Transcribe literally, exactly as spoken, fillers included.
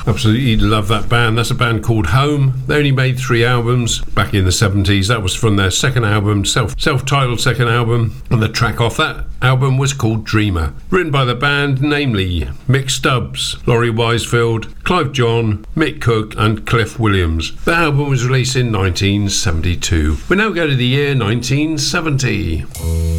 Absolutely love that band. That's a band called Home. They only made three albums back in the seventies. That was from their second album, self, self-titled second album, and the track off that album was called Dreamer. Written by the band, namely Mick Stubbs, Laurie Wisefield, Clive John, Mick Cook and Cliff Williams. The album was released in nineteen seventy-two. We now go to the year nineteen seventy.